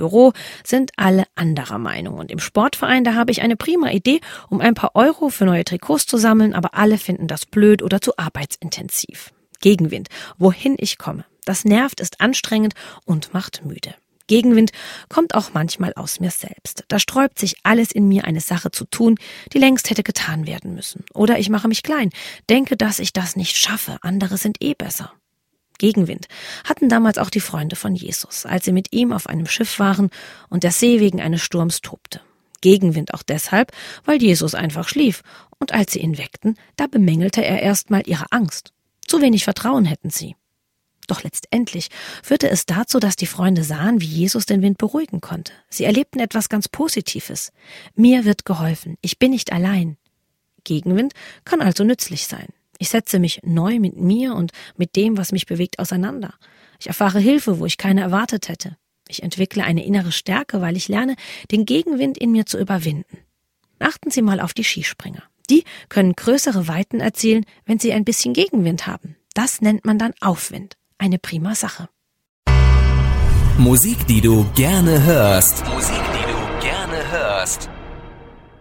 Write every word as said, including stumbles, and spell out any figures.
Büro sind alle anderer Meinung. Und im Sportverein, da habe ich eine prima Idee, um ein paar Euro für neue Trikots zu sammeln, aber alle finden das blöd oder zu arbeitsintensiv. Gegenwind, wohin ich komme. Das nervt, ist anstrengend und macht müde. Gegenwind kommt auch manchmal aus mir selbst. Da sträubt sich alles in mir, eine Sache zu tun, die längst hätte getan werden müssen. Oder ich mache mich klein, denke, dass ich das nicht schaffe, andere sind eh besser. Gegenwind hatten damals auch die Freunde von Jesus, als sie mit ihm auf einem Schiff waren und der See wegen eines Sturms tobte. Gegenwind auch deshalb, weil Jesus einfach schlief, und als sie ihn weckten, da bemängelte er erstmal ihre Angst. Zu wenig Vertrauen hätten sie. Doch letztendlich führte es dazu, dass die Freunde sahen, wie Jesus den Wind beruhigen konnte. Sie erlebten etwas ganz Positives. Mir wird geholfen, ich bin nicht allein. Gegenwind kann also nützlich sein. Ich setze mich neu mit mir und mit dem, was mich bewegt, auseinander. Ich erfahre Hilfe, wo ich keine erwartet hätte. Ich entwickle eine innere Stärke, weil ich lerne, den Gegenwind in mir zu überwinden. Achten Sie mal auf die Skispringer. Die können größere Weiten erzielen, wenn sie ein bisschen Gegenwind haben. Das nennt man dann Aufwind. Eine prima Sache. Musik, die du gerne hörst. Musik, die